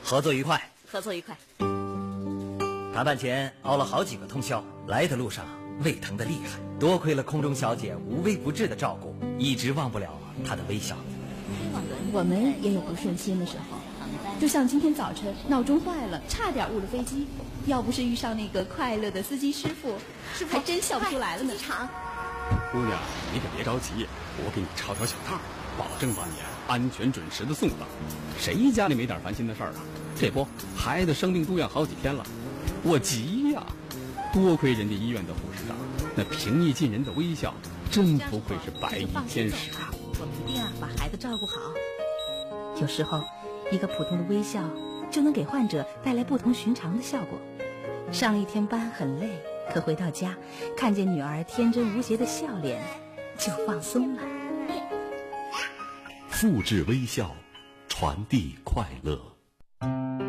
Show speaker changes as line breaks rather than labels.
合作愉快。
合作愉快。
谈判前熬了好几个通宵，来的路上胃疼的厉害，多亏了空中小姐无微不至的照顾，一直忘不了她的微笑。
我们也有不顺心的时候，就像今天早晨闹钟坏了，差点误了飞机，要不是遇上那个快乐的司机师傅，还真笑不出来了呢。
姑娘，你可别着急，我给你抄条小套，保证把你安全准时的送到。谁家里没点烦心的事儿啊？这不，孩子生病住院好几天了，我急呀！多亏人家医院的护士长，那平易近人的微笑，真不愧是白衣天使啊！
我们一定要把孩子照顾好。有时候，一个普通的微笑就能给患者带来不同寻常的效果。上了一天班很累，可回到家，看见女儿天真无邪的笑脸，就放松了。
复制微笑，传递快乐。